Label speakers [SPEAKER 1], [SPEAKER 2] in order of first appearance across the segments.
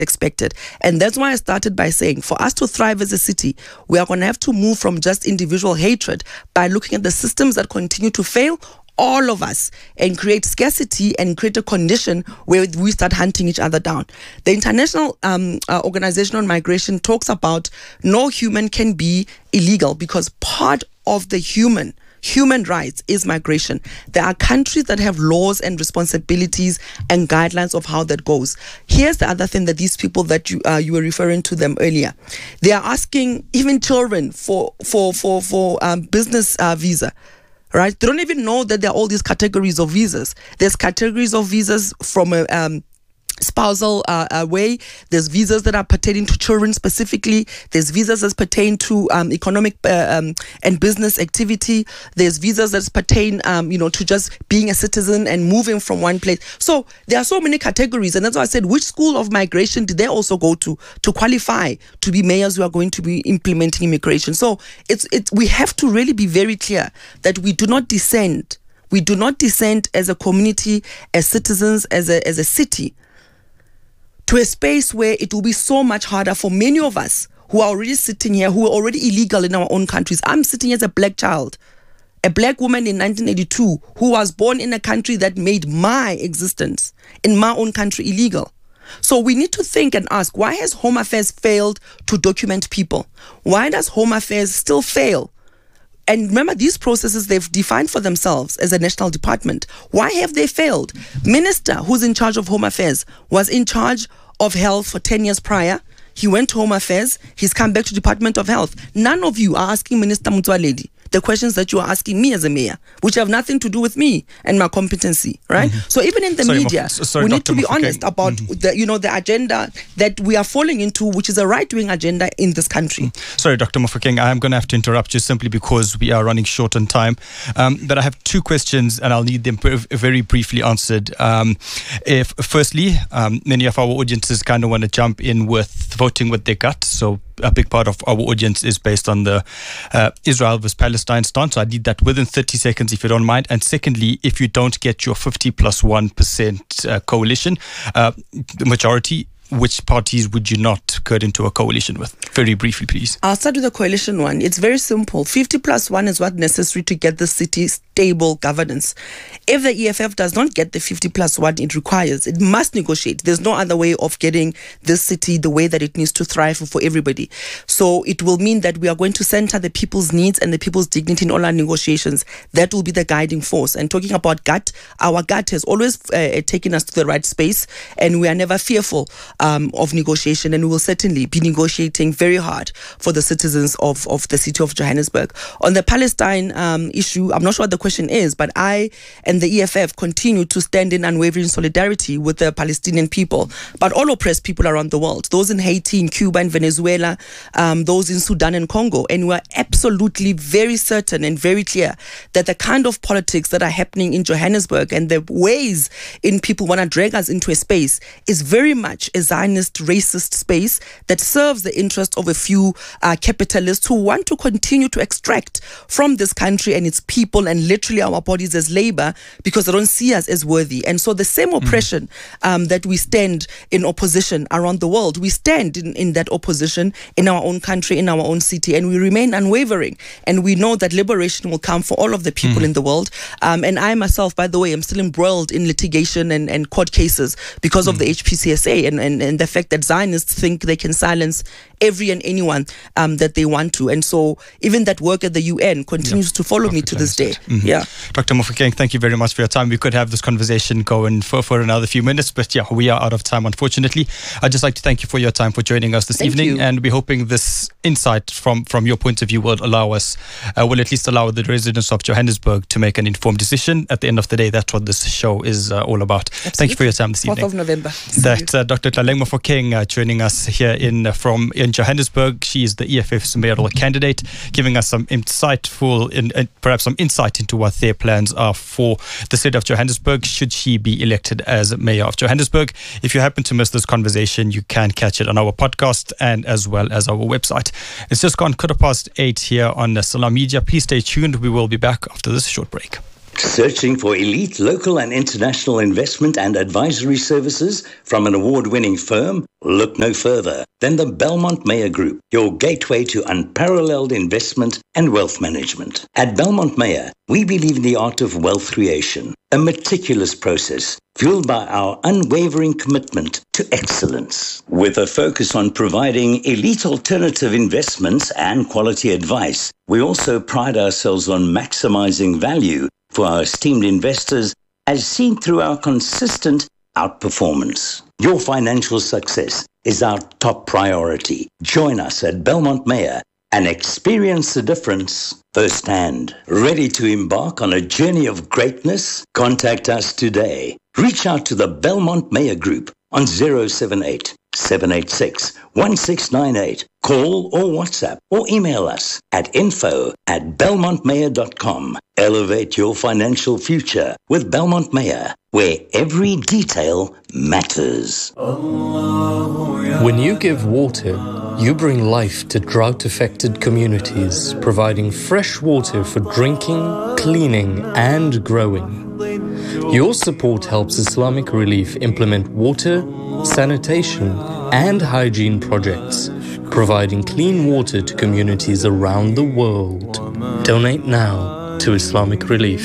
[SPEAKER 1] expected. And that's why I started by saying, for us to thrive as a city, we are going to have to move from just individual hatred by looking at the systems that continue to fail, all of us, and create scarcity and create a condition where we start hunting each other down. The International Organization on Migration talks about no human can be illegal because part of the human rights is migration. There are countries that have laws and responsibilities and guidelines of how that goes. Here's the other thing that these people that you were referring to them earlier, they are asking even children for business visa. Right? They don't even know that there are all these categories of visas. There's categories of visas from a spousal way. There's visas that are pertaining to children specifically. There's visas that pertain to economic and business activity. There's visas that pertain, to just being a citizen and moving from one place. So there are so many categories, and that's why I said, which school of migration did they also go to qualify to be mayors who are going to be implementing immigration? So we have to really be very clear that we do not descend. We do not descend as a community, as citizens, as a city, to a space where it will be so much harder for many of us who are already sitting here, who are already illegal in our own countries. I'm sitting as a black child, a black woman in 1982 who was born in a country that made my existence in my own country illegal. So we need to think and ask, why has Home Affairs failed to document people? Why does Home Affairs still fail? And remember, these processes they've defined for themselves as a national department. Why have they failed? Minister who's in charge of Home Affairs was in charge of health for 10 years prior. He went to Home Affairs. He's come back to Department of Health. None of you are asking Minister Motsoaledi the questions that you are asking me as a mayor, which have nothing to do with me and my competency, right? Mm-hmm. So even in the media, we need to be honest about the agenda that we are falling into, which is a right-wing agenda in this country.
[SPEAKER 2] Sorry, Dr. Mofokeng, I am going to have to interrupt you simply because we are running short on time. But I have two questions and I'll need them very briefly answered. Firstly, many of our audiences kind of want to jump in with voting with their gut. So a big part of our audience is based on the Israel versus Palestine stance. So I need that within 30 seconds, if you don't mind. And secondly, if you don't get your 50+1% coalition, the majority, which parties would you not get into a coalition with? Very briefly, please. I'll
[SPEAKER 1] start with the coalition one. It's very simple. 50+1 is what's necessary to get the city stable governance. If the EFF does not get the 50+1 it requires, it must negotiate. There's no other way of getting this city the way that it needs to thrive for everybody. So it will mean that we are going to center the people's needs and the people's dignity in all our negotiations. That will be the guiding force. And talking about gut, our gut has always taken us to the right space, and we are never fearful of negotiation, and we will certainly be negotiating very hard for the citizens of the city of Johannesburg. On the Palestine issue, I'm not sure what the question is, but I and the EFF continue to stand in unwavering solidarity with the Palestinian people, but all oppressed people around the world, those in Haiti, in Cuba, in Venezuela, those in Sudan and Congo. And we are absolutely very certain and very clear that the kind of politics that are happening in Johannesburg and the ways in people want to drag us into a space is very much a Zionist, racist space that serves the interest of a few capitalists who want to continue to extract from this country and its people and literally our bodies as labor because they don't see us as worthy. And so the same oppression that we stand in opposition around the world, we stand in that opposition in our own country, in our own city, and we remain unwavering. And we know that liberation will come for all of the people in the world. And I myself, by the way, am still embroiled in litigation and court cases because of the HPCSA and the fact that Zionists think they can silence every and anyone that they want to. And so even that work at the UN continues to follow me to this day.
[SPEAKER 2] Mm-hmm.
[SPEAKER 1] Yeah.
[SPEAKER 2] Dr. Mofokeng, thank you very much for your time. We could have this conversation going for another few minutes, but yeah, we are out of time, unfortunately. I'd just like to thank you for your time, for joining us this evening. And we're hoping this insight from your point of view will allow us, will at least allow the residents of Johannesburg to make an informed decision. At the end of the day, that's what this show is all about. Absolutely. Thank you for your time this evening.
[SPEAKER 1] 4th of November.
[SPEAKER 2] That Dr. Tlaleng Mofokeng joining us here in Johannesburg. She is the EFF's mayoral candidate, giving us some insightful and perhaps some insight into what their plans are for the city of Johannesburg should she be elected as mayor of Johannesburg. If you happen to miss this conversation, you can catch it on our podcast and as well as our website. It's just gone 8:15 here on Salam Media. Please stay tuned. We will be back after this short break.
[SPEAKER 3] Searching for elite local and international investment and advisory services from an award-winning firm? Look no further than the Belmont Meyer Group, your gateway to unparalleled investment and wealth management. At Belmont Meyer, we believe in the art of wealth creation, a meticulous process fueled by our unwavering commitment to excellence. With a focus on providing elite alternative investments and quality advice, we also pride ourselves on maximizing value for our esteemed investors, as seen through our consistent outperformance. Your financial success is our top priority. Join us at Belmont Meyer and experience the difference firsthand. Ready to embark on a journey of greatness? Contact us today. Reach out to the Belmont Meyer Group on 078-786-1698. Call or WhatsApp or email us at info@belmontmeyer.com. Elevate your financial future with Belmont Meyer, where every detail matters.
[SPEAKER 4] When you give water, you bring life to drought-affected communities, providing fresh water for drinking, cleaning, and growing. Your support helps Islamic Relief implement water, sanitation, and hygiene projects, providing clean water to communities around the world. Donate now to Islamic Relief.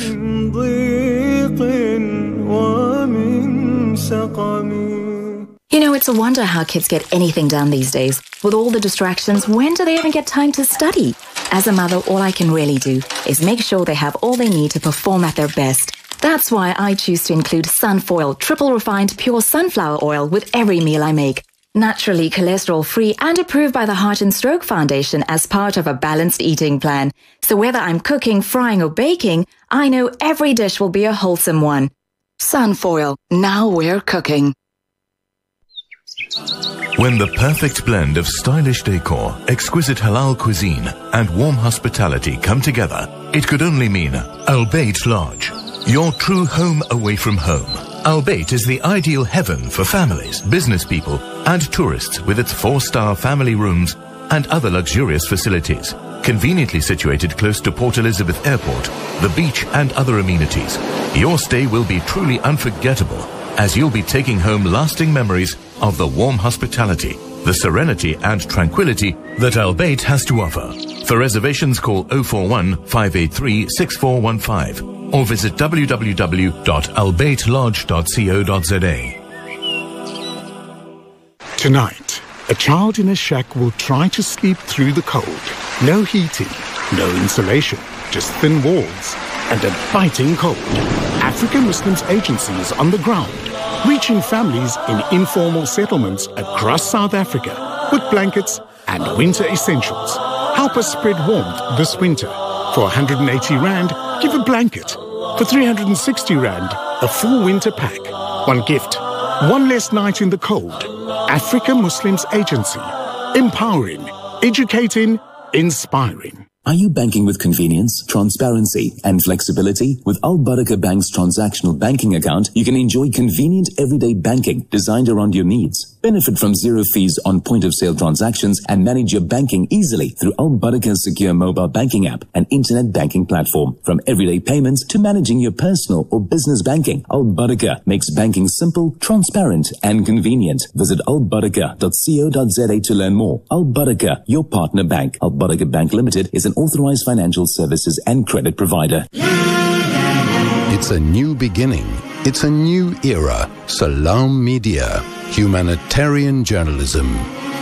[SPEAKER 5] You know, it's a wonder how kids get anything done these days. With all the distractions, when do they even get time to study? As a mother, all I can really do is make sure they have all they need to perform at their best. That's why I choose to include Sunfoil triple refined pure sunflower oil with every meal I make. Naturally cholesterol-free and approved by the Heart and Stroke Foundation as part of a balanced eating plan. So whether I'm cooking, frying or baking, I know every dish will be a wholesome one. Sunfoil, now we're cooking.
[SPEAKER 6] When the perfect blend of stylish decor, exquisite halal cuisine and warm hospitality come together, it could only mean Al Bayt Lodge, your true home away from home. Al Bayt is the ideal heaven for families, business people and tourists with its 4-star family rooms and other luxurious facilities. Conveniently situated close to Port Elizabeth Airport, the beach and other amenities, your stay will be truly unforgettable as you'll be taking home lasting memories of the warm hospitality, the serenity and tranquility that Al Bayt has to offer. For reservations, call 041-583-6415 or visit www.albaytlodge.co.za.
[SPEAKER 7] Tonight, a child in a shack will try to sleep through the cold. No heating, no insulation, just thin walls and a biting cold. African Muslims Agency is on the ground, reaching families in informal settlements across South Africa with blankets and winter essentials. Help us spread warmth this winter. For 180 Rand, give a blanket. For 360 Rand, a full winter pack. One gift, one less night in the cold. African Muslims Agency. Empowering, educating, inspiring.
[SPEAKER 8] Are you banking with convenience, transparency, and flexibility? With Al Barakah Bank's transactional banking account, you can enjoy convenient everyday banking designed around your needs. Benefit from zero fees on point-of-sale transactions and manage your banking easily through Al Barakah's secure mobile banking app and internet banking platform. From everyday payments to managing your personal or business banking, Al Barakah makes banking simple, transparent, and convenient. Visit albarakah.co.za to learn more. Al Barakah, your partner bank. Al Barakah Bank Limited is an authorized financial services and credit provider.
[SPEAKER 9] It's a new beginning. It's a new era. Salam Media. Humanitarian journalism.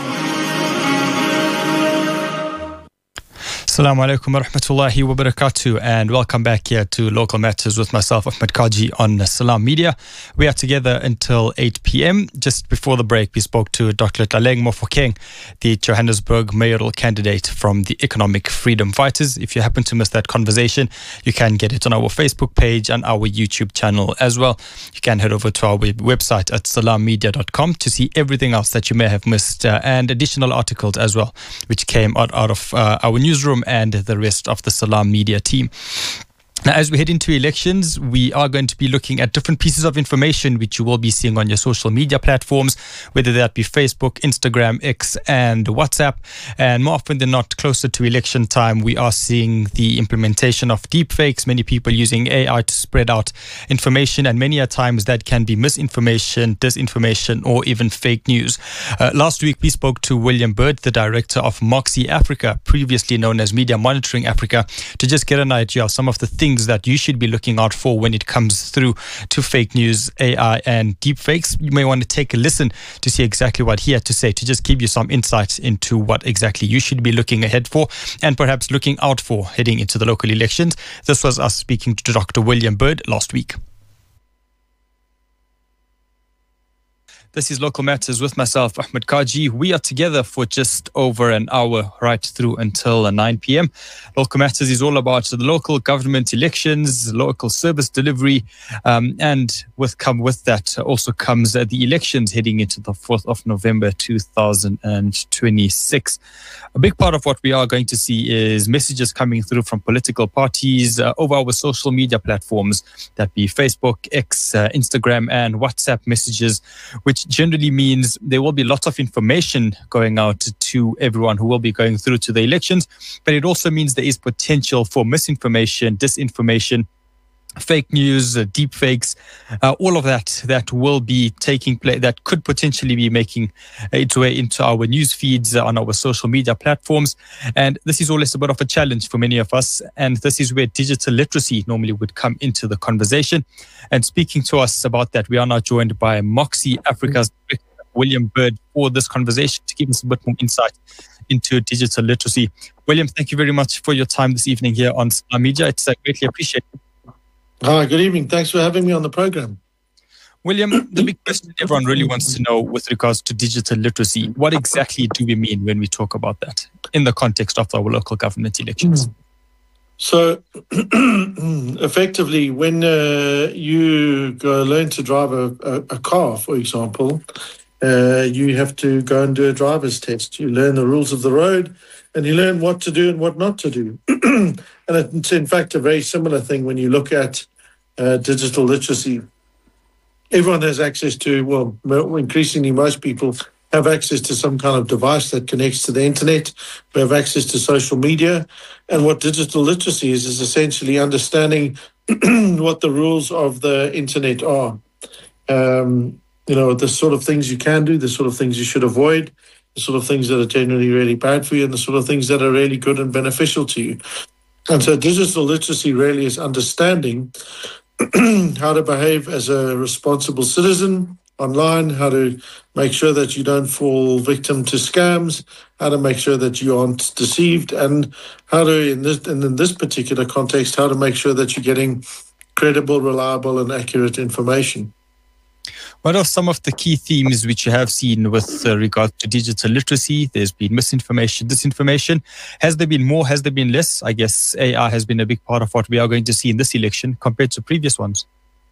[SPEAKER 2] Assalamu alaikum wa rahmatullahi wa barakatuh, and welcome back here to Local Matters with myself, Ahmed Kaji, on Salam Media. We are together until 8 p.m. Just before the break, we spoke to Dr. Tlaleng Mofokeng, the Johannesburg mayoral candidate from the Economic Freedom Fighters. If you happen to miss that conversation, you can get it on our Facebook page and our YouTube channel as well. You can head over to our website at salammedia.com to see everything else that you may have missed and additional articles as well, which came out of our newsroom and the rest of the Salam Media team. Now, as we head into elections, we are going to be looking at different pieces of information which you will be seeing on your social media platforms, whether that be Facebook, Instagram, X, and WhatsApp. And more often than not, closer to election time, we are seeing the implementation of deepfakes, many people using AI to spread out information, and many a times that can be misinformation, disinformation, or even fake news. Last week, we spoke to William Bird, the director of Moxie Africa, previously known as Media Monitoring Africa, to just get an idea of some of the things that you should be looking out for when it comes through to fake news, AI, and deepfakes. You may want to take a listen to see exactly what he had to say, to just give you some insight into what exactly you should be looking ahead for and perhaps looking out for heading into the local elections. This was us speaking to Dr. William Bird last week. This is Local Matters with myself, Ahmed Kaji. We are together for just over an hour, right through until 9 p.m. Local Matters is all about the local government elections, local service delivery, and with that also comes the elections heading into the 4th of November 2026. A big part of what we are going to see is messages coming through from political parties over our social media platforms, that be Facebook, X, Instagram, and WhatsApp messages, which generally means there will be lots of information going out to everyone who will be going through to the elections, but it also means there is potential for misinformation, disinformation, fake news, deep fakes, all of that will be taking place, that could potentially be making its way into our news feeds on our social media platforms. And this is always a bit of a challenge for many of us. And this is where digital literacy normally would come into the conversation. And speaking to us about that, we are now joined by Moxie Africa's William Bird for this conversation to give us a bit more insight into digital literacy. William, thank you very much for your time this evening here on Salam Media. It's greatly appreciated.
[SPEAKER 10] Hi, good evening. Thanks for having me on the program.
[SPEAKER 2] William, the big question everyone really wants to know with regards to digital literacy, what exactly do we mean when we talk about that in the context of our local government elections?
[SPEAKER 10] So, effectively, when you go learn to drive a car, for example, you have to go and do a driver's test. You learn the rules of the road, and you learn what to do and what not to do. And it's, in fact, a very similar thing when you look at digital literacy. Everyone has access to, well, increasingly most people have access to some kind of device that connects to the internet. We have access to social media. And what digital literacy is essentially understanding what the rules of the internet are. The sort of things you can do, the sort of things you should avoid, the sort of things that are generally really bad for you, and the sort of things that are really good and beneficial to you. And so digital literacy really is understanding how to behave as a responsible citizen online, how to make sure that you don't fall victim to scams, how to make sure that you aren't deceived, and how to, in this particular context, how to make sure that you're getting credible, reliable, and accurate information.
[SPEAKER 2] What are some of the key themes which you have seen with regard to digital literacy? There's been misinformation, disinformation. Has there been more? Has there been less? I guess AI has been a big part of what we are going to see in this election compared to previous ones.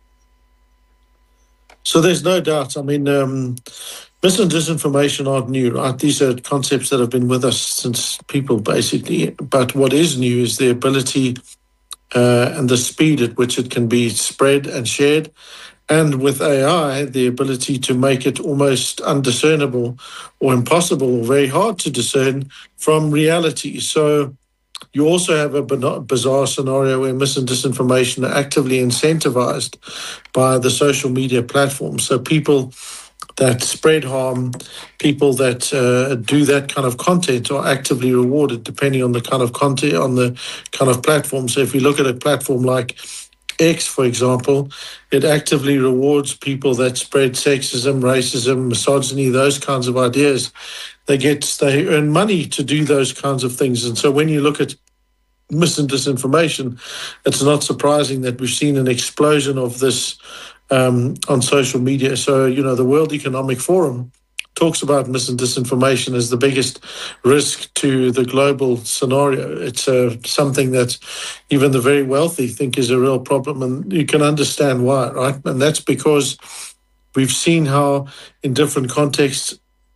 [SPEAKER 10] So there's no doubt. I mean, mis and disinformation aren't new, right? These are concepts that have been with us since people, basically. But what is new is the ability and the speed at which it can be spread and shared. And with AI, the ability to make it almost undiscernible or impossible or very hard to discern from reality. So you also have a bizarre scenario where mis and disinformation are actively incentivized by the social media platforms. So people that spread harm, people that do that kind of content are actively rewarded depending on the kind of content, on the kind of platform. So if you look at a platform like X, for example, it actively rewards people that spread sexism, racism, misogyny, those kinds of ideas. They earn money to do those kinds of things. And so when you look at mis and disinformation, it's not surprising that we've seen an explosion of this on social media. So, the World Economic Forum talks about mis and disinformation as the biggest risk to the global scenario. It's something that even the very wealthy think is a real problem, and you can understand why, right? And that's because we've seen how in different contexts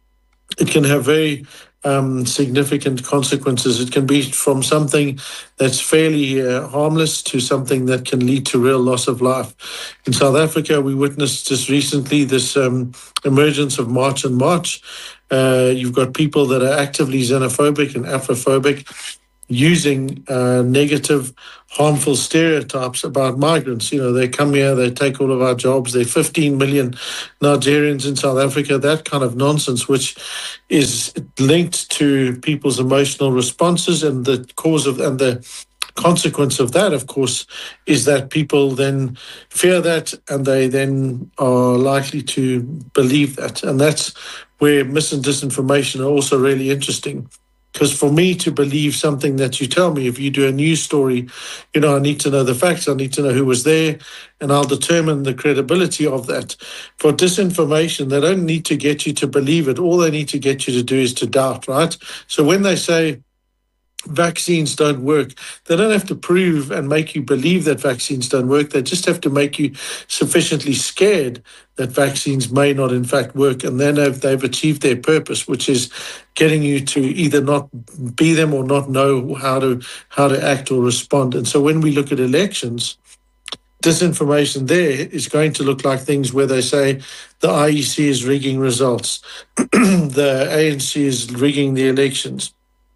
[SPEAKER 10] it can have very significant consequences. It can be from something that's fairly harmless to something that can lead to real loss of life. In South Africa, we witnessed just recently this emergence of March and March. You've got people that are actively xenophobic and Afrophobic, using negative, harmful stereotypes about migrants. You know, they come here, they take all of our jobs. There are 15 million Nigerians in South Africa, that kind of nonsense, which is linked to people's emotional responses, and the cause of, and the consequence of that, of course, is that people then fear that, and they then are likely to believe that. And that's where mis and disinformation are also really interesting. Because for me to believe something that you tell me, if you do a news story, you know, I need to know the facts, I need to know who was there, and I'll determine the credibility of that. For disinformation, they don't need to get you to believe it. All they need to get you to do is to doubt, right? So when they say vaccines don't work, they don't have to prove and make you believe that vaccines don't work. They just have to make you sufficiently scared that vaccines may not in fact work, and then they've achieved their purpose, which is getting you to either not be them or not know how to act or respond. And so when we look at elections, disinformation there is going to look like things where they say the IEC is rigging results, the ANC is rigging the elections,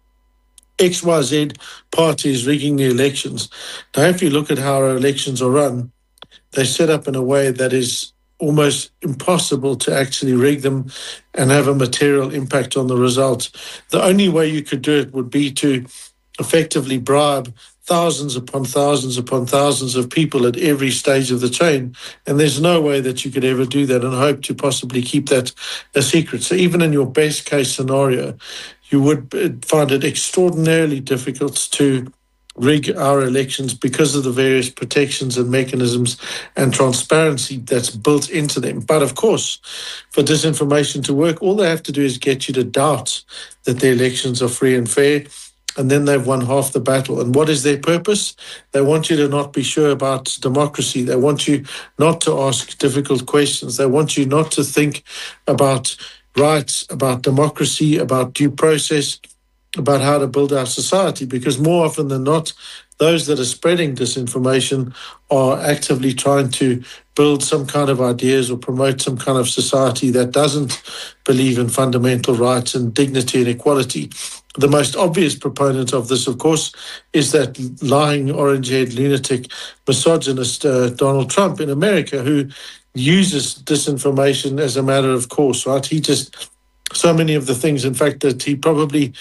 [SPEAKER 10] XYZ party is rigging the elections. Now, if you look at how our elections are run, they're set up in a way that is almost impossible to actually rig them and have a material impact on the results. The only way you could do it would be to effectively bribe thousands upon thousands upon thousands of people at every stage of the chain. And there's no way that you could ever do that and hope to possibly keep that a secret. So even in your best case scenario, you would find it extraordinarily difficult to rig our elections because of the various protections and mechanisms and transparency that's built into them. But of course, for disinformation to work, all they have to do is get you to doubt that the elections are free and fair, and then they've won half the battle. And what is their purpose? They want you to not be sure about democracy. They want you not to ask difficult questions. They want you not to think about rights, about democracy, about due process, about how to build our society, because more often than not, those that are spreading disinformation are actively trying to build some kind of ideas or promote some kind of society that doesn't believe in fundamental rights and dignity and equality. The most obvious proponent of this, of course, is that lying, orange-haired, lunatic, misogynist Donald Trump in America, who uses disinformation as a matter of course, right? He just, so many of the things, in fact, that he probably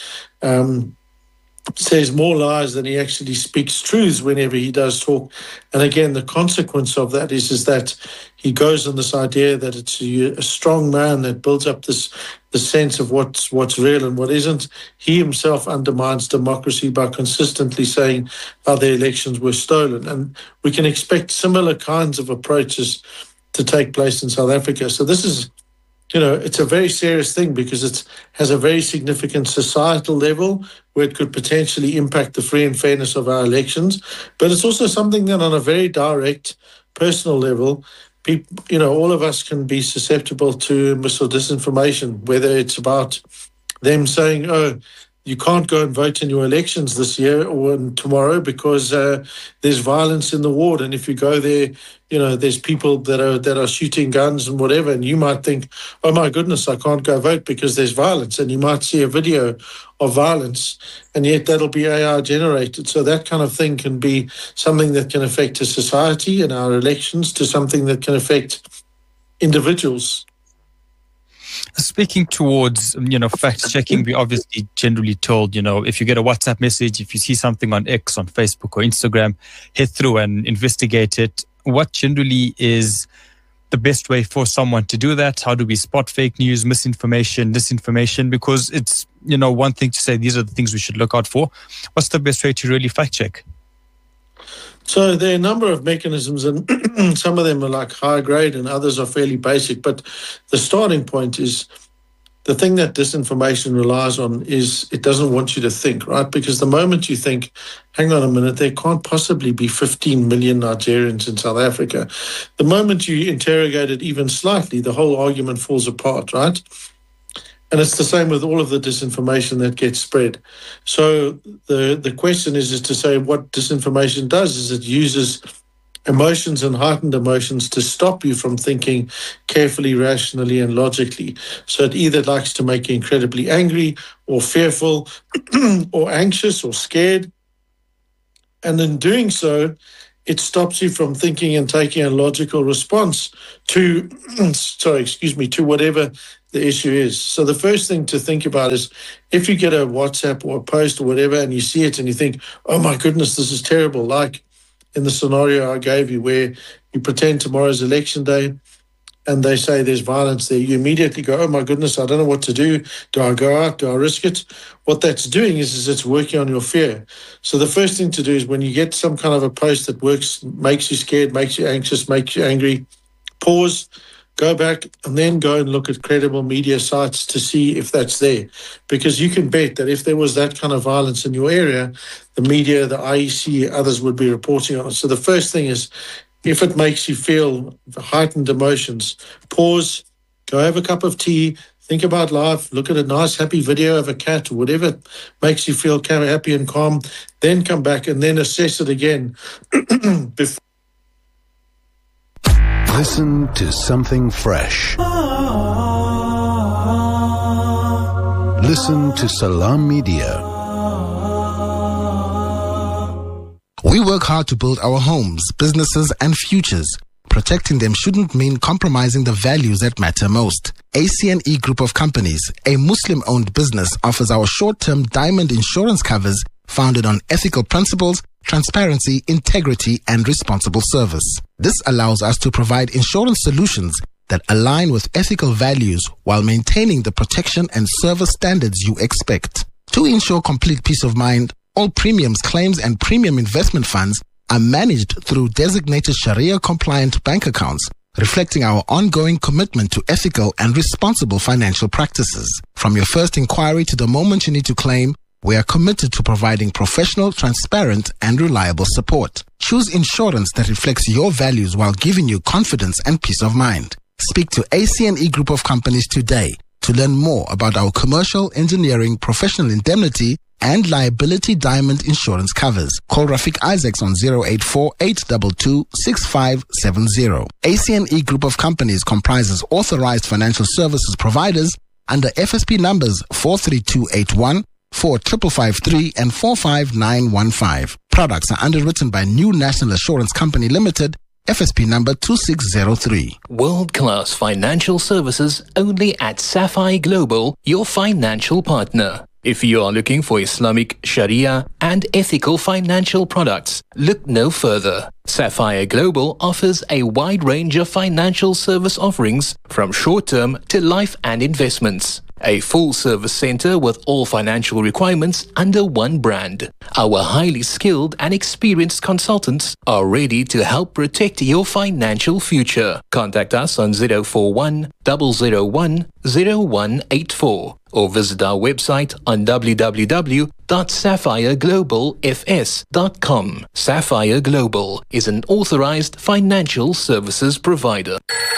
[SPEAKER 10] says more lies than he actually speaks truths whenever he does talk. And again, the consequence of that is that he goes on this idea that it's a strong man that builds up the sense of what's real and what isn't. He himself undermines democracy by consistently saying how the elections were stolen. And we can expect similar kinds of approaches to take place in South Africa. So this is, you know, it's a very serious thing because it has a very significant societal level where it could potentially impact the free and fairness of our elections. But it's also something that on a very direct, personal level, people, you know, all of us can be susceptible to mis or disinformation, whether it's about them saying, oh, you can't go and vote in your elections this year or tomorrow because there's violence in the ward. And if you go there, you know, there's people that are shooting guns and whatever. And you might think, oh, my goodness, I can't go vote because there's violence. And you might see a video of violence, and yet that'll be AI generated. So that kind of thing can be something that can affect a society and our elections to something that can affect individuals.
[SPEAKER 2] Speaking towards, fact checking, we obviously generally told, if you get a WhatsApp message, if you see something on X, on Facebook or Instagram, head through and investigate it. What generally is the best way for someone to do that? How do we spot fake news, misinformation, disinformation? Because it's, one thing to say these are the things we should look out for. What's the best way to really fact check?
[SPEAKER 10] So there are a number of mechanisms, and some of them are like high grade and others are fairly basic. But the starting point is the thing that disinformation relies on is it doesn't want you to think, right? Because the moment you think, hang on a minute, there can't possibly be 15 million Nigerians in South Africa. The moment you interrogate it even slightly, the whole argument falls apart, right? And it's the same with all of the disinformation that gets spread. So the question is to say what disinformation does is it uses emotions and heightened emotions to stop you from thinking carefully, rationally, and logically. So it either likes to make you incredibly angry or fearful or anxious or scared. And in doing so, it stops you from thinking and taking a logical response to, to whatever the issue is. So the first thing to think about is if you get a WhatsApp or a post or whatever and you see it and you think, oh my goodness, this is terrible, like in the scenario I gave you where you pretend tomorrow's election day and they say there's violence there, you immediately go, oh my goodness, I don't know what to do. Do I go out? Do I risk it? What that's doing is it's working on your fear. So the first thing to do is when you get some kind of a post that works, makes you scared, makes you anxious, makes you angry, pause, go back, and then go and look at credible media sites to see if that's there. Because you can bet that if there was that kind of violence in your area, the media, the IEC, others would be reporting on it. So the first thing is, if it makes you feel heightened emotions, pause, go have a cup of tea, think about life, look at a nice happy video of a cat or whatever makes you feel kind of happy and calm, then come back and then assess it again.
[SPEAKER 9] Listen to something fresh. Listen to Salam Media.
[SPEAKER 11] We work hard to build our homes, businesses, and futures. Protecting them shouldn't mean compromising the values that matter most. ACNE Group of Companies, a Muslim-owned business, offers our short-term diamond insurance covers founded on ethical principles, transparency, integrity, and responsible service. This allows us to provide insurance solutions that align with ethical values while maintaining the protection and service standards you expect. To ensure complete peace of mind, all premiums, claims, and premium investment funds are managed through designated Sharia-compliant bank accounts, reflecting our ongoing commitment to ethical and responsible financial practices. From your first inquiry to the moment you need to claim, we are committed to providing professional, transparent, and reliable support. Choose insurance that reflects your values while giving you confidence and peace of mind. Speak to ACNE Group of Companies today to learn more about our commercial, engineering, professional indemnity, and liability diamond insurance covers. Call Rafiq Isaacs on 084-822-6570. ACNE Group of Companies comprises authorized financial services providers under FSP numbers 43281, 4553, and 45915. Products are underwritten by New National Assurance Company Limited, FSP number 2603.
[SPEAKER 4] World-class financial services only at Sapphire Global, your financial partner. If you are looking for Islamic, Sharia, and ethical financial products, look no further. Sapphire Global offers a wide range of financial service offerings from short-term to life and investments. A full-service center with all financial requirements under one brand. Our highly skilled and experienced consultants are ready to help protect your financial future. Contact us on 041 001 0184 or visit our website on www.sapphireglobalfs.com. Sapphire Global is an authorized financial services provider.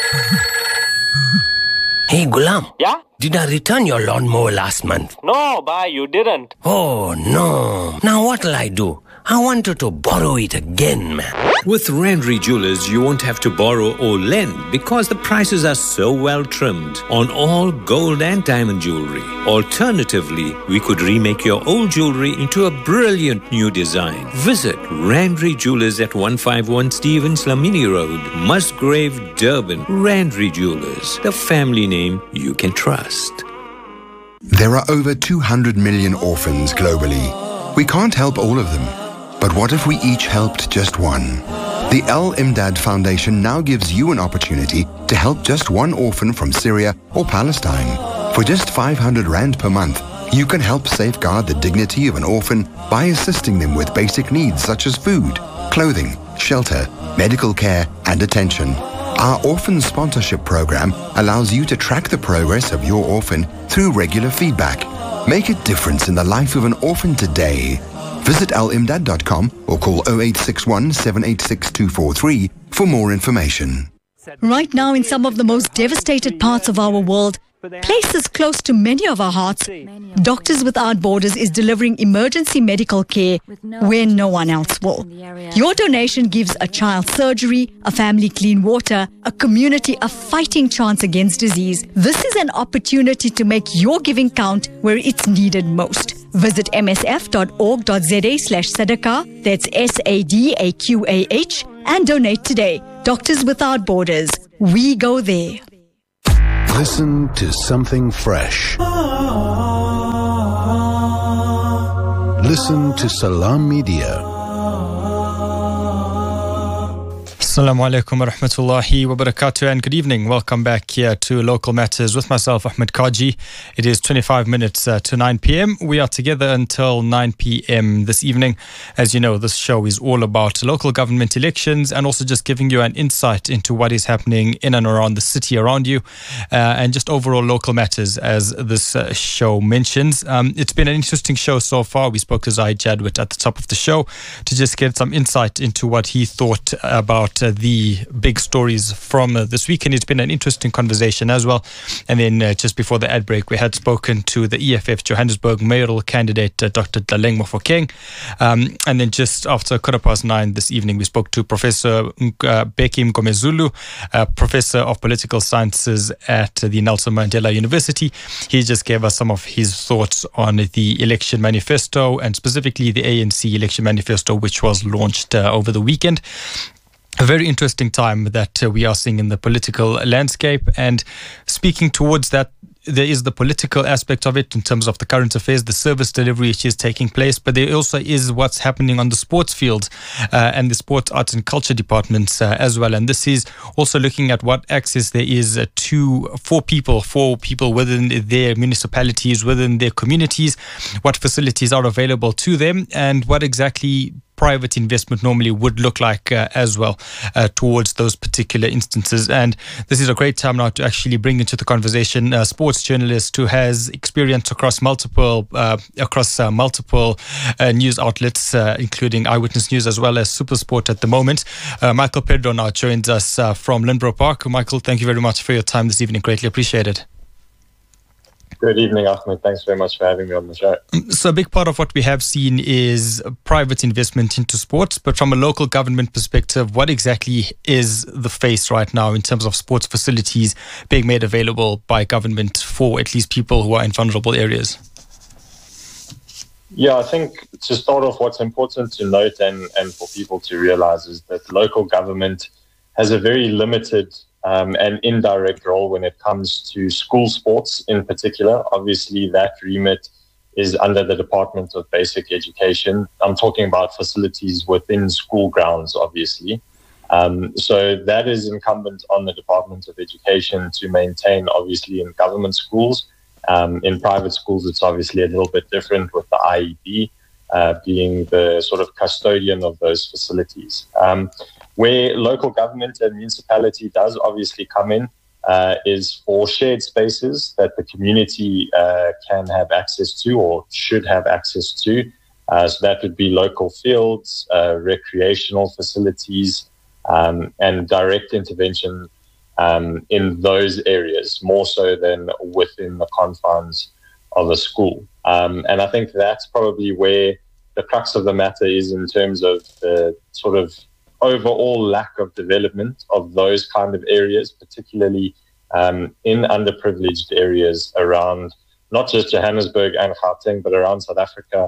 [SPEAKER 12] Hey, Gulam.
[SPEAKER 13] Yeah?
[SPEAKER 12] Did I return your lawnmower last month?
[SPEAKER 13] No, bhai, you didn't.
[SPEAKER 12] Oh, no. Now what'll I do? I wanted to borrow it again, man.
[SPEAKER 14] With Randry Jewelers, you won't have to borrow or lend because the prices are so well trimmed on all gold and diamond jewelry. Alternatively, we could remake your old jewelry into a brilliant new design. Visit Randry Jewelers at 151 Stevens Lamini Road, Musgrave, Durban. Randry Jewelers, the family name you can trust.
[SPEAKER 15] There are over 200 million orphans globally. We can't help all of them. But what if we each helped just one? The Al Imdad Foundation now gives you an opportunity to help just one orphan from Syria or Palestine. For just 500 Rand per month, you can help safeguard the dignity of an orphan by assisting them with basic needs such as food, clothing, shelter, medical care, and attention. Our orphan sponsorship program allows you to track the progress of your orphan through regular feedback. Make a difference in the life of an orphan today. Visit alimdad.com or call 0861 786 243 for more information.
[SPEAKER 16] Right now, in some of the most devastated parts of our world,
[SPEAKER 13] Places close to many of our hearts, Doctors Without Borders is delivering emergency medical care where no one else will. Your donation gives a child surgery, a family clean water, a community a fighting chance against disease. This is an opportunity to make your giving count where it's needed most. Visit msf.org.za/sadaqah, that's SADAQAH, and donate today. Doctors Without Borders, we go there.
[SPEAKER 9] Listen to something fresh. Listen to Salam Media.
[SPEAKER 2] Assalamu alaikum wa rahmatullahi wa barakatuh, and good evening. Welcome back here to Local Matters with myself, Ahmed Kaji. It is 25 minutes to 9 p.m. We are together until 9 p.m. this evening. As you know, this show is all about local government elections and also just giving you an insight into what is happening in and around the city around you and just overall local matters, as this show mentions. It's been an interesting show so far. We spoke to Zaid Jadwat at the top of the show to just get some insight into what he thought about the big stories from this weekend. It's been an interesting conversation as well. And then just before the ad break, we had spoken to the EFF Johannesburg mayoral candidate, Dr. Dlaleng Mofokeng. And then just after 9:15 this evening, we spoke to Professor Bheki Mgomezulu, Professor of Political Sciences at the Nelson Mandela University. He just gave us some of his thoughts on the election manifesto, and specifically the ANC election manifesto, which was launched over the weekend. A very interesting time that we are seeing in the political landscape. And speaking towards that, there is the political aspect of it in terms of the current affairs, the service delivery which is taking place, but there also is what's happening on the sports field and the sports, arts and culture departments as well. And this is also looking at what access there is for people within their municipalities, within their communities, what facilities are available to them, and what exactly private investment normally would look like as well towards those particular instances. And this is a great time now to actually bring into the conversation a sports journalist who has experience across multiple news outlets, including Eyewitness News as well as SuperSport at the moment. Michael Pedro now joins us from Lindborough Park. Michael, thank you very much for your time this evening. Greatly appreciated.
[SPEAKER 16] Good evening, Ahmed. Thanks very much for having me on the show.
[SPEAKER 2] So a big part of what we have seen is private investment into sports, but from a local government perspective, what exactly is the face right now in terms of sports facilities being made available by government for at least people who are in vulnerable areas?
[SPEAKER 16] Yeah, I think to start off, what's important to note and for people to realize is that local government has a very limited and indirect role when it comes to school sports in particular. Obviously, that remit is under the Department of Basic Education. I'm talking about facilities within school grounds, obviously. So that is incumbent on the Department of Education to maintain, obviously, in government schools. In private schools, it's obviously a little bit different, with the IEB being the sort of custodian of those facilities. Where local government and municipality does obviously come in is for shared spaces that the community can have access to or should have access to. So that would be local fields, recreational facilities, and direct intervention in those areas, more so than within the confines of a school. And I think that's probably where the crux of the matter is in terms of the sort of overall lack of development of those kind of areas, particularly in underprivileged areas around not just Johannesburg and Gauteng, but around South Africa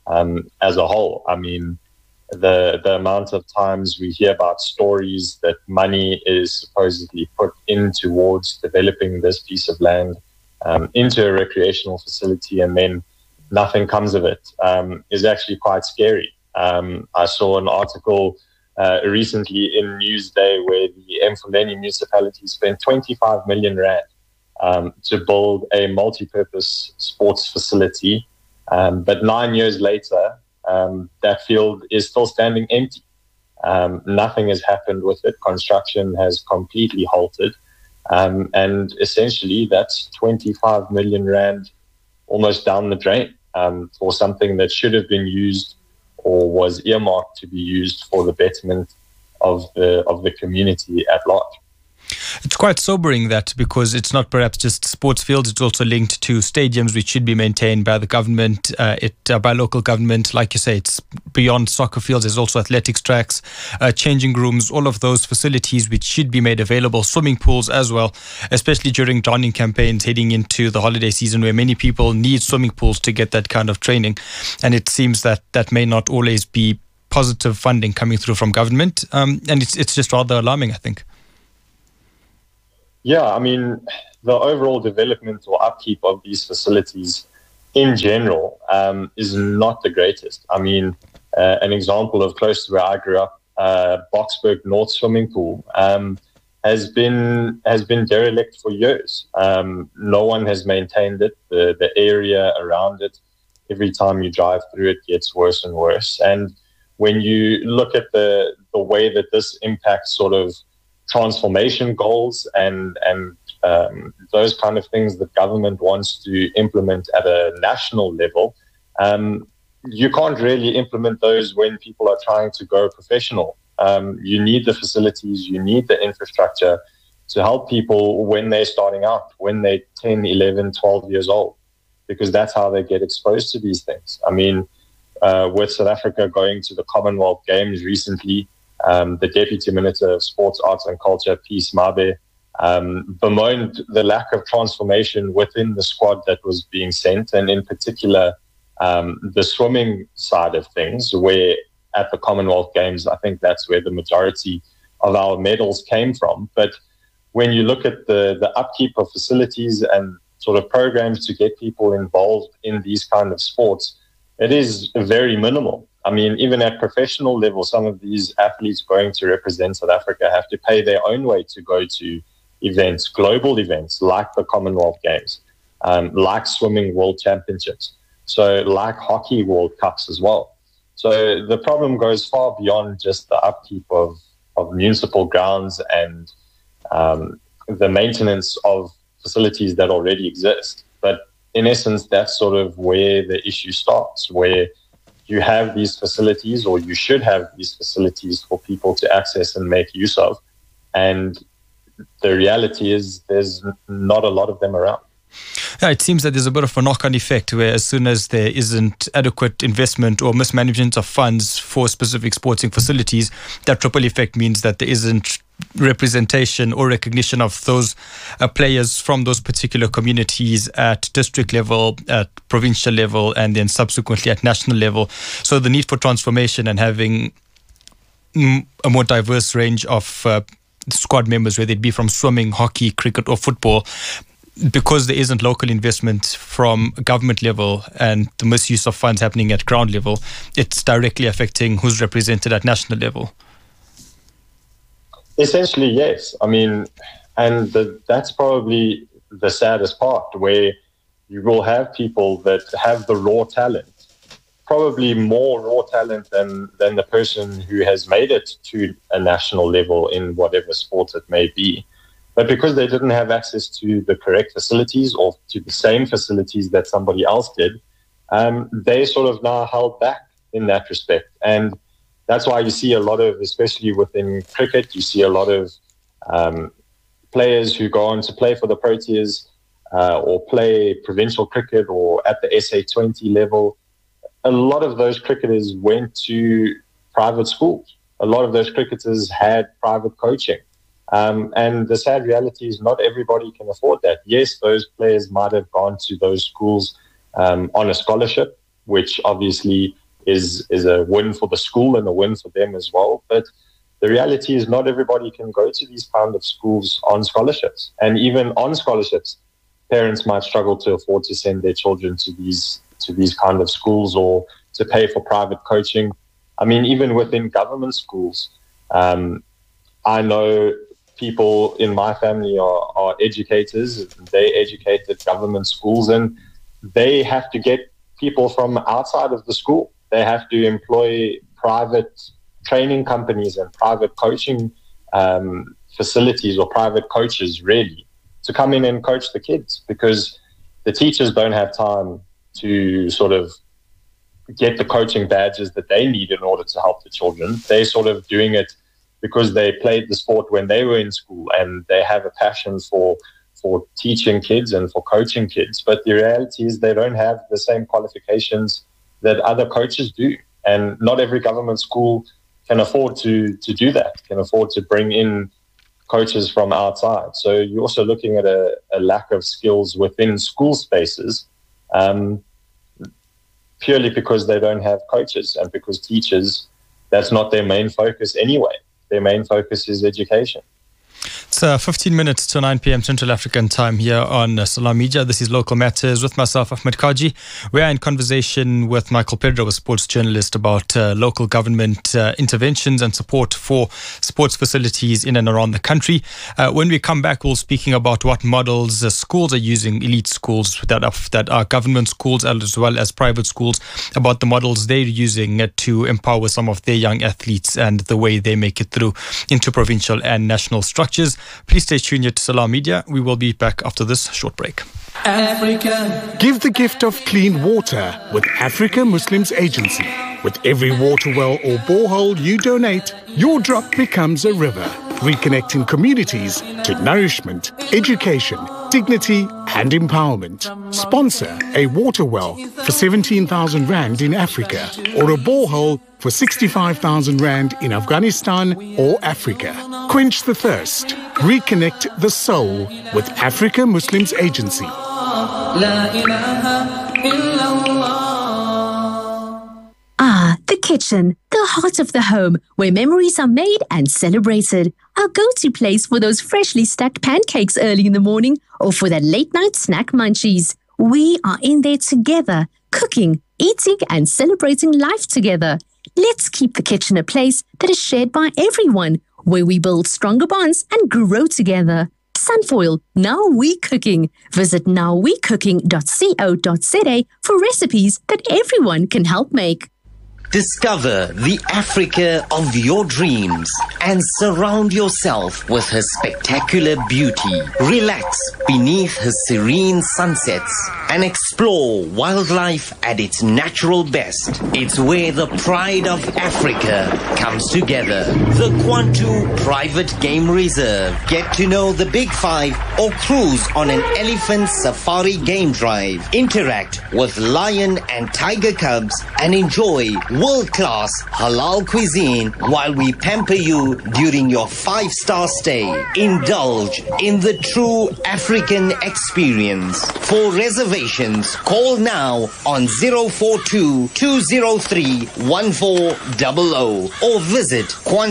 [SPEAKER 16] as a whole. I mean, the amount of times we hear about stories that money is supposedly put in towards developing this piece of land into a recreational facility and then nothing comes of it is actually quite scary. I saw an article recently in Newsday where the Mfuleni municipality spent 25 million rand to build a multi-purpose sports facility. But 9 years later, that field is still standing empty. Nothing has happened with it. Construction has completely halted. And essentially, that's 25 million rand almost down the drain for something that should have been used or was earmarked to be used for the betterment of the community at large.
[SPEAKER 2] It's quite sobering that, because it's not perhaps just sports fields, it's also linked to stadiums which should be maintained by the government, by local government. Like you say, it's beyond soccer fields. There's also athletics tracks, changing rooms, all of those facilities which should be made available, swimming pools as well, especially during drowning campaigns heading into the holiday season, where many people need swimming pools to get that kind of training. And it seems that that may not always be positive funding coming through from government. And it's just rather alarming, I think.
[SPEAKER 16] Yeah, I mean, the overall development or upkeep of these facilities in general is not the greatest. I mean, an example of close to where I grew up, Boksburg North Swimming Pool has been derelict for years. No one has maintained it. The area around it, every time you drive through it, gets worse and worse. And when you look at the way that this impacts sort of transformation goals and those kind of things that government wants to implement at a national level, you can't really implement those when people are trying to go professional. You need the facilities, you need the infrastructure to help people when they're starting out, when they're 10, 11, 12 years old, because that's how they get exposed to these things. I mean, with South Africa going to the Commonwealth Games recently, the Deputy Minister of Sports, Arts and Culture, Peace Mabe, bemoaned the lack of transformation within the squad that was being sent, and in particular, the swimming side of things, where at the Commonwealth Games, I think that's where the majority of our medals came from. But when you look at the upkeep of facilities and sort of programs to get people involved in these kind of sports, it is very minimal. I mean, even at professional level, some of these athletes going to represent South Africa have to pay their own way to go to events, global events like the Commonwealth Games, like swimming world championships, so like hockey World Cups as well. So the problem goes far beyond just the upkeep of municipal grounds and the maintenance of facilities that already exist. But in essence, that's sort of where the issue starts, where you have these facilities, or you should have these facilities for people to access and make use of. And the reality is there's not a lot of them around.
[SPEAKER 2] Yeah, it seems that there's a bit of a knock-on effect where as soon as there isn't adequate investment or mismanagement of funds for specific sporting facilities, that triple effect means that there isn't representation or recognition of those players from those particular communities at district level, at provincial level, and then subsequently at national level. So the need for transformation and having a more diverse range of squad members, whether it be from swimming, hockey, cricket or football, because there isn't local investment from government level and the misuse of funds happening at ground level, it's directly affecting who's represented at national level.
[SPEAKER 16] Essentially, yes. I mean, and that's probably the saddest part, where you will have people that have the raw talent, probably more raw talent than the person who has made it to a national level in whatever sport it may be. But because they didn't have access to the correct facilities or to the same facilities that somebody else did, they sort of now held back in that respect. And that's why you see a lot of, especially within cricket, you see a lot of players who go on to play for the Proteas or play provincial cricket or at the SA20 level. A lot of those cricketers went to private schools. A lot of those cricketers had private coaching. And the sad reality is not everybody can afford that. Yes, those players might have gone to those schools on a scholarship, which obviously is a win for the school and a win for them as well. But the reality is not everybody can go to these kind of schools on scholarships. And even on scholarships, parents might struggle to afford to send their children to these kind of schools or to pay for private coaching. I mean, even within government schools, I know people in my family are educators. They educate at government schools, and they have to get people from outside of the school. They have to employ private training companies and private coaching facilities or private coaches, really, to come in and coach the kids, because the teachers don't have time to sort of get the coaching badges that they need in order to help the children. They're sort of doing it because they played the sport when they were in school and they have a passion for teaching kids and for coaching kids. But the reality is they don't have the same qualifications that other coaches do. And not every government school can afford to do that, can afford to bring in coaches from outside. So you're also looking at a lack of skills within school spaces, purely because they don't have coaches and because teachers, that's not their main focus anyway. Their main focus is education.
[SPEAKER 2] It's 15 minutes to 9 p.m. Central African time here on Salam Media. This is Local Matters with myself, Ahmed Kaji. We are in conversation with Michael Pedro, a sports journalist, about local government interventions and support for sports facilities in and around the country. When we come back, we'll be speaking about what models schools are using, elite schools that are government schools as well as private schools, about the models they're using to empower some of their young athletes and the way they make it through into provincial and national structures. Please stay tuned here to Salam Media. We will be back after this short break.
[SPEAKER 7] Africa. Give the gift of clean water with Africa Muslims Agency. With every water well or borehole you donate, your drop becomes a river, reconnecting communities to nourishment, education, dignity and empowerment. Sponsor a water well for 17,000 Rand in Africa or a borehole for 65,000 Rand in Afghanistan or Africa. Quench the thirst. Reconnect the soul with Africa Muslims Agency.
[SPEAKER 17] Ah, the kitchen, the heart of the home, where memories are made and celebrated. Our go-to place for those freshly stacked pancakes early in the morning or for that late-night snack munchies. We are in there together, cooking, eating and celebrating life together. Let's keep the kitchen a place that is shared by everyone, where we build stronger bonds and grow together. Sunfoil, Now We Cooking. Visit nowwecooking.co.za for recipes that everyone can help make.
[SPEAKER 12] Discover the Africa of your dreams and surround yourself with her spectacular beauty. Relax beneath her serene sunsets and explore wildlife at its natural best. It's where the pride of Africa comes together. The Kwantu Private Game Reserve. Get to know the Big Five or cruise on an elephant safari game drive. Interact with lion and tiger cubs and enjoy world-class halal cuisine while we pamper you during your 5-star stay. Indulge in the true African experience. For reservations, call now on 042-203-1400 or visit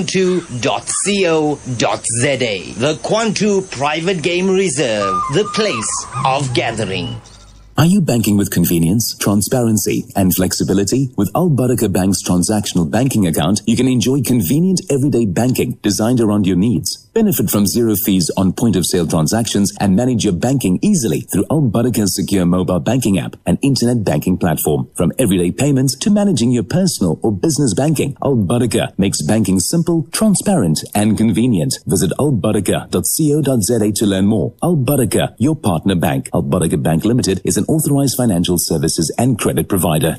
[SPEAKER 12] kwantu.co.za. The Kwantu Private Game Reserve, the place of gathering.
[SPEAKER 8] Are you banking with convenience, transparency, and flexibility? With Al Baraka Bank's transactional banking account, you can enjoy convenient everyday banking designed around your needs. Benefit from zero fees on point-of-sale transactions and manage your banking easily through Al Baraka's secure mobile banking app and internet banking platform. From everyday payments to managing your personal or business banking, Al Baraka makes banking simple, transparent, and convenient. Visit albaraka.co.za to learn more. Al Baraka, your partner bank. Al Baraka Bank Limited is an authorized financial services and credit provider.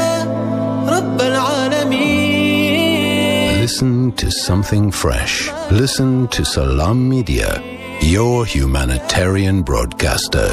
[SPEAKER 9] Listen to something fresh. Listen to Salam Media, your humanitarian broadcaster.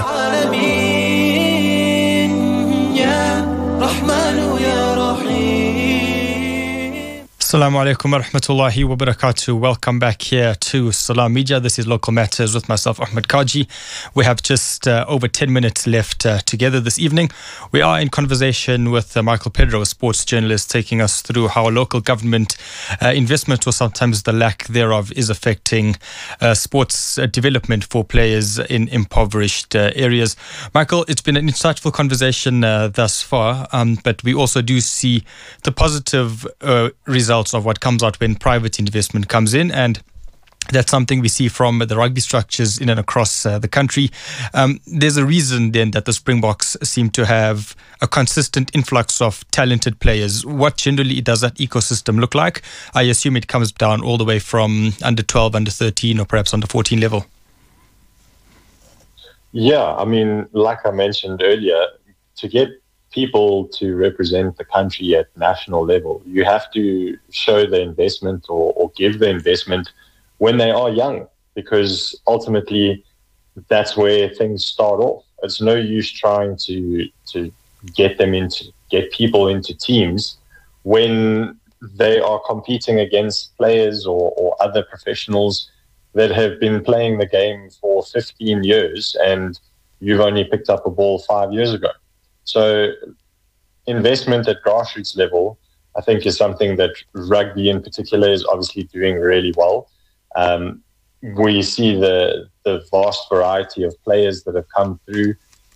[SPEAKER 2] Assalamu alaikum wa rahmatullahi wa barakatuh. Welcome back here to Salam Media. This is Local Matters with myself, Ahmed Kaji. We have just over 10 minutes left together this evening. We are in conversation with Michael Pedro, a sports journalist, taking us through how local government investment, or sometimes the lack thereof, is affecting sports development for players in impoverished areas. Michael, it's been an insightful conversation thus far, but we also do see the positive results of what comes out when private investment comes in, and that's something we see from the rugby structures in and across the country. There's a reason then that the Springboks seem to have a consistent influx of talented players. What generally does that ecosystem look like? I assume it comes down all the way from under 12, under 13, or perhaps under 14 level.
[SPEAKER 16] Yeah, I mean, like I mentioned earlier, to get people to represent the country at national level, you have to show the investment or give the investment when they are young, because ultimately that's where things start off. It's no use trying to get people into teams when they are competing against players or other professionals that have been playing the game for 15 years and you've only picked up a ball 5 years ago. So investment at grassroots level, I think, is something that rugby in particular is obviously doing really well. We see the vast variety of players that have come through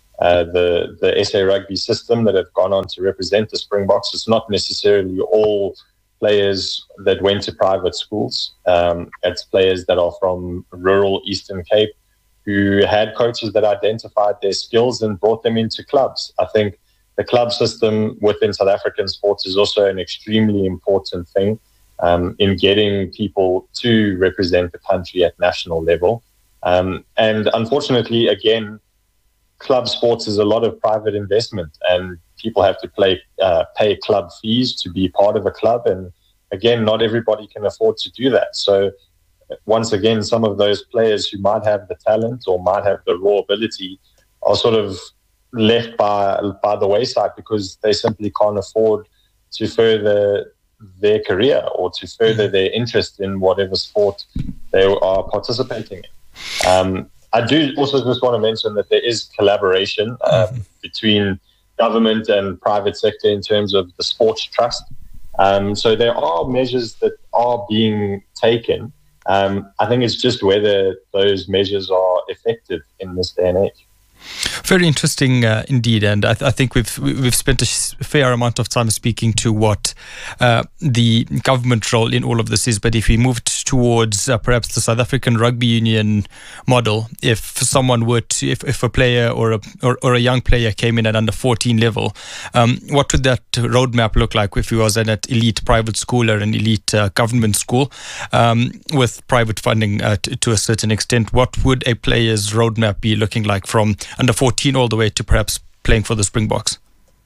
[SPEAKER 16] the SA Rugby system that have gone on to represent the Springboks. It's not necessarily all players that went to private schools. It's players that are from rural Eastern Cape who had coaches that identified their skills and brought them into clubs. I think the club system within South African sports is also an extremely important thing in getting people to represent the country at national level. And unfortunately, again, club sports is a lot of private investment, and people have to pay club fees to be part of a club. And again, not everybody can afford to do that. So once again, some of those players who might have the talent or might have the raw ability are sort of left by the wayside because they simply can't afford to further their career or to further their interest in whatever sport they are participating in. I do also just want to mention that there is collaboration between government and private sector in terms of the sports trust. So there are measures that are being taken. I think it's just whether those measures are effective in this day and age.
[SPEAKER 2] Very interesting indeed, and I think we've spent a fair amount of time speaking to what the government role in all of this is. But if we moved towards perhaps the South African Rugby Union model, if someone were to, if a player or a young player came in at under 14 level, what would that roadmap look like if he was at an elite private school or an elite government school with private funding to a certain extent? What would a player's roadmap be looking like from under 14 all the way to perhaps playing for the Springboks?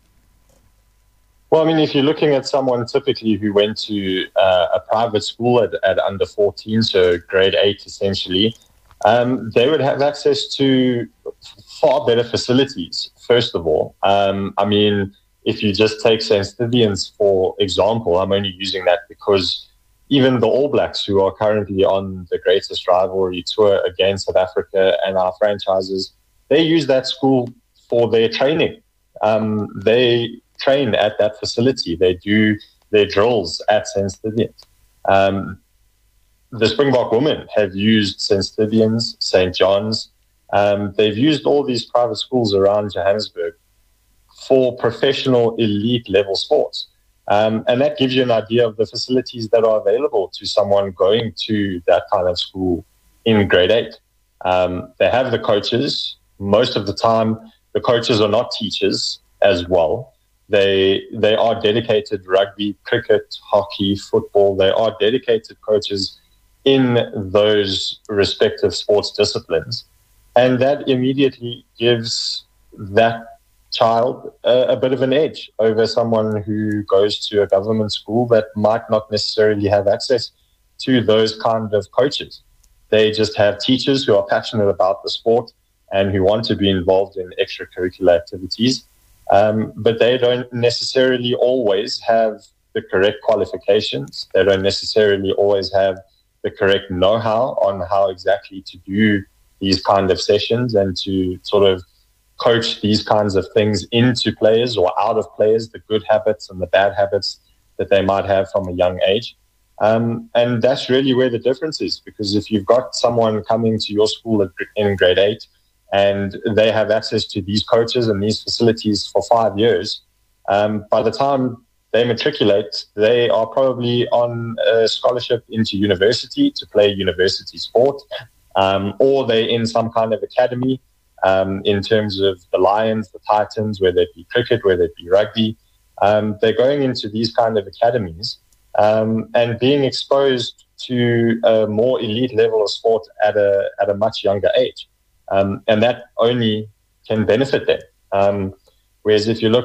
[SPEAKER 16] Well, I mean, if you're looking at someone typically who went to a private school at under 14, so grade 8 essentially, they would have access to far better facilities, first of all. I mean, if you just take St. Stithians, for example, I'm only using that because even the All Blacks, who are currently on the greatest rivalry tour against South Africa and our franchises, they use that school for their training. They train at that facility. They do their drills at St. Stithians. The Springbok women have used St. Stithians, St. John's. They've used all these private schools around Johannesburg for professional elite level sports. And that gives you an idea of the facilities that are available to someone going to that kind of school in grade 8. They have the coaches. Most of the time, the coaches are not teachers as well. They are dedicated rugby, cricket, hockey, football. They are dedicated coaches in those respective sports disciplines. And that immediately gives that child a bit of an edge over someone who goes to a government school that might not necessarily have access to those kind of coaches. They just have teachers who are passionate about the sport and who want to be involved in extracurricular activities. But they don't necessarily always have the correct qualifications. They don't necessarily always have the correct know-how on how exactly to do these kind of sessions and to sort of coach these kinds of things into players or out of players, the good habits and the bad habits that they might have from a young age. And that's really where the difference is, because if you've got someone coming to your school in grade 8 and they have access to these coaches and these facilities for 5 years, by the time they matriculate, they are probably on a scholarship into university to play university sport, or they're in some kind of academy in terms of the Lions, the Titans, whether it be cricket, whether it be rugby. They're going into these kind of academies and being exposed to a more elite level of sport at a much younger age. And that only can benefit them. Whereas if you look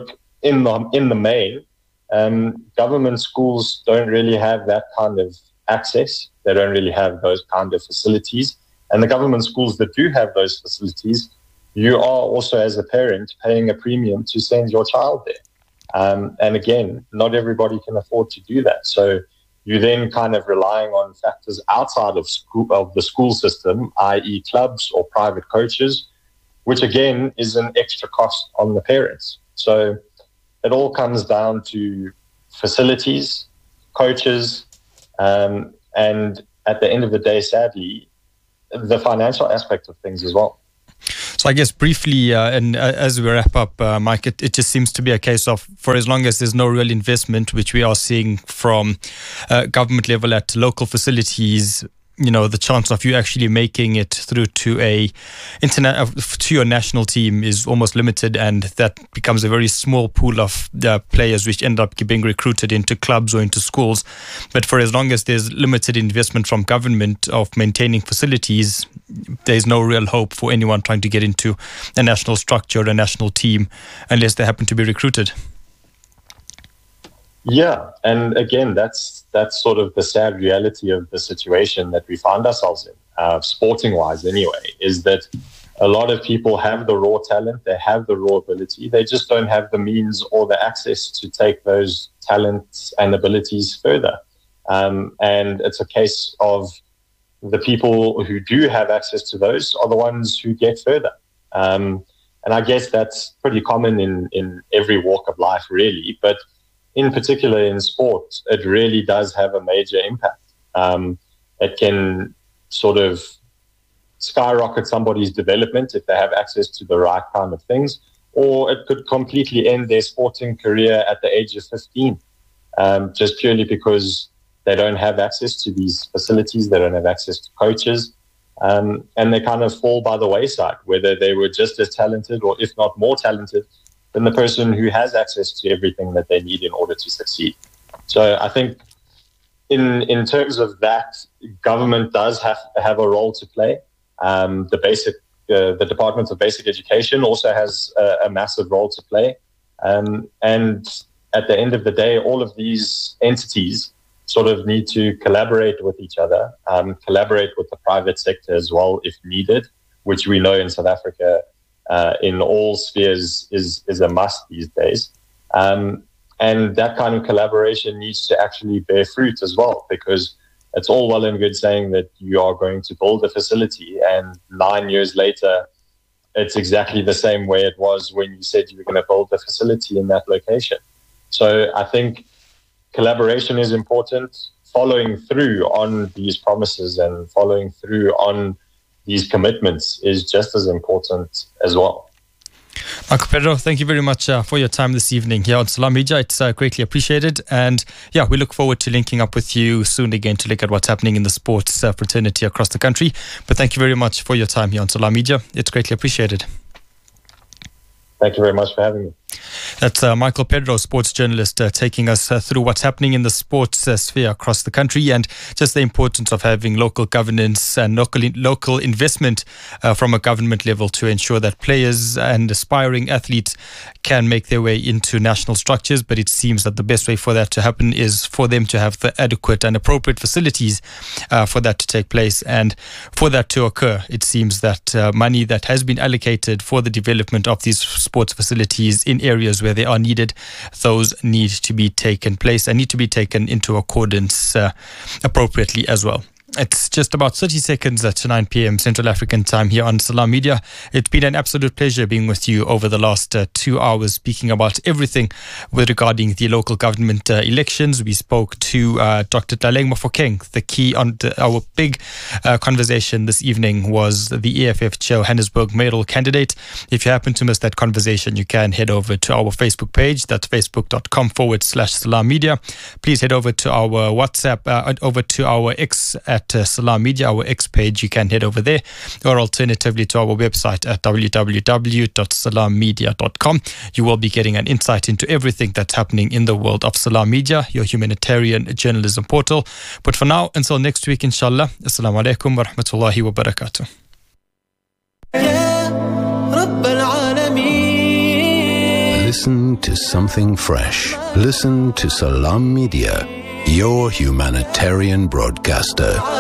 [SPEAKER 16] in the main, government schools don't really have that kind of access. They don't really have those kind of facilities. And the government schools that do have those facilities, you are also, as a parent, paying a premium to send your child there. And again, not everybody can afford to do that. So you're then kind of relying on factors outside of the school system, i.e. clubs or private coaches, which again is an extra cost on the parents. So it all comes down to facilities, coaches, and at the end of the day, sadly, the financial aspect of things as well.
[SPEAKER 2] So I guess briefly, and as we wrap up, Mike, it just seems to be a case of, for as long as there's no real investment, which we are seeing from government level at local facilities, the chance of you actually making it through to to your national team is almost limited, and that becomes a very small pool of players which end up being recruited into clubs or into schools. But for as long as there's limited investment from government of maintaining facilities, there's no real hope for anyone trying to get into a national structure, a national team, unless they happen to be recruited.
[SPEAKER 16] Yeah, and again, that's sort of the sad reality of the situation that we find ourselves in, sporting-wise anyway, is that a lot of people have the raw talent, they have the raw ability, they just don't have the means or the access to take those talents and abilities further. And it's a case of the people who do have access to those are the ones who get further. And I guess that's pretty common in every walk of life, really, but in particular in sport, it really does have a major impact. It can sort of skyrocket somebody's development if they have access to the right kind of things, or it could completely end their sporting career at the age of 15, just purely because they don't have access to these facilities, they don't have access to coaches, and they kind of fall by the wayside, whether they were just as talented or if not more talented than the person who has access to everything that they need in order to succeed. So I think in terms of that, government does have a role to play. The Department of Basic Education also has a massive role to play. And at the end of the day, all of these entities sort of need to collaborate with each other, collaborate with the private sector as well if needed, which we know in South Africa in all spheres is a must these days. And that kind of collaboration needs to actually bear fruit as well, because it's all well and good saying that you are going to build a facility and 9 years later, it's exactly the same way it was when you said you were going to build a facility in that location. So I think collaboration is important. Following through on these promises and following through on these commitments is just as important as well.
[SPEAKER 2] Michael Pedro, thank you very much for your time this evening here on Salam Media. It's greatly appreciated. And yeah, we look forward to linking up with you soon again to look at what's happening in the sports fraternity across the country. But thank you very much for your time here on Salam Media. It's greatly appreciated.
[SPEAKER 16] Thank you very much for having me.
[SPEAKER 2] That's Michael Pedro, sports journalist, taking us through what's happening in the sports sphere across the country and just the importance of having local governance and local investment from a government level to ensure that players and aspiring athletes can make their way into national structures. But it seems that the best way for that to happen is for them to have the adequate and appropriate facilities for that to take place. And for that to occur, it seems that money that has been allocated for the development of these sports facilities in areas where they are needed, those need to be taken place and need to be taken into accordance appropriately as well. It's just about 30 seconds to 9 p.m. Central African time here on Salam Media. It's been an absolute pleasure being with you over the last 2 hours, speaking about everything regarding the local government elections. We spoke to Dr. Tlaleng Mofokeng. The key on our big conversation this evening was the EFF Johannesburg mayoral candidate. If you happen to miss that conversation, you can head over to our Facebook page. That's facebook.com/Salam Media. Please head over to our WhatsApp, over to our X at Salam Media, our X page. You can head over there, or alternatively to our website at www.salammedia.com. You will be getting an insight into everything that's happening in the world of Salam Media, your humanitarian journalism portal. But for now, until next week, inshallah, Assalamu alaikum wa rahmatullahi wa barakatuh.
[SPEAKER 9] Listen to something fresh. Listen to Salam Media, your humanitarian broadcaster.